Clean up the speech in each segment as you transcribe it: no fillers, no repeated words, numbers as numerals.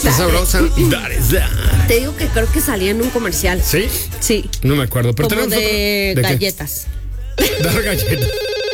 Está sabrosa. That is that. Te digo que creo que salía en un comercial. ¿Sí? Sí. No me acuerdo. Pero Como tenemos de otro. ¿De galletas. qué? Dar galletas.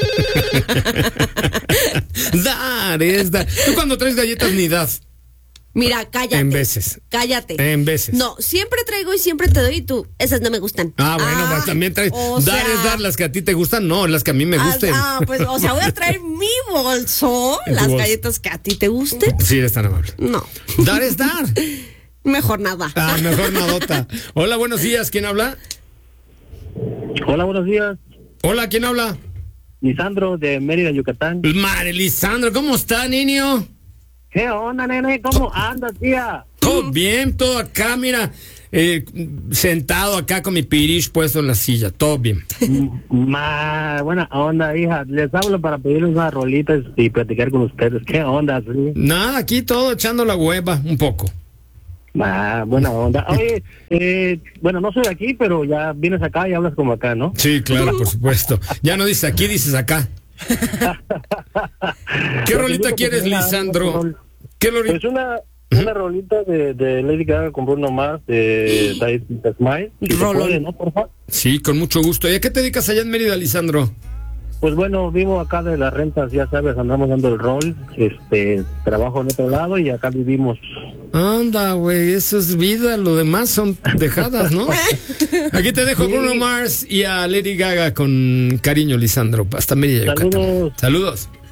Dar es dar. Tú cuando traes galletas ni das. Mira, cállate. En veces. Cállate. En veces. No, siempre traigo y siempre te doy y tú, esas no me gustan. Bueno, pues también traes. Dar es dar, las que a ti te gustan, no, las que a mí me gusten. Pues, o sea, voy a traer mi bolso, En tu las bolso. galletas que a ti te gusten. Sí, eres tan amable. No, Dar es dar. mejor nada. Mejor nadota. Hola, buenos días. ¿Quién habla? Hola, buenos días. Hola, ¿quién habla? Lisandro de Mérida, Yucatán. Lisandro, ¿cómo está, niño? ¿Qué onda, nene? ¿Cómo andas, tía? Todo bien, todo acá, mira, sentado acá con mi pirish puesto en la silla, todo bien. Buena onda, hija. Les hablo para pedirles unas rolitas y platicar con ustedes. ¿Qué onda, sí? Nada, aquí todo echando la hueva un poco. Buena onda. Oye, bueno, no soy de aquí, pero ya vienes acá y hablas como acá, ¿no? Sí, claro, por supuesto. Ya no dices aquí, dices acá. ¿Qué rolita quieres, Lisandro? ¿Qué rolita? Es una rolita de Lady Gaga con Bruno Mars, de Smile. Si se puede, ¿no? Por favor. Sí, con mucho gusto. ¿Y a qué te dedicas allá en Mérida, Lisandro? Pues bueno, vivo acá de las rentas, ya sabes, andamos dando el rol, trabajo en otro lado y acá vivimos. Anda, güey, eso es vida, lo demás son dejadas, ¿no? Aquí te dejo a Bruno Mars y a Lady Gaga con cariño, Lisandro. Hasta Mérida, Yucatán. Saludos. Saludos.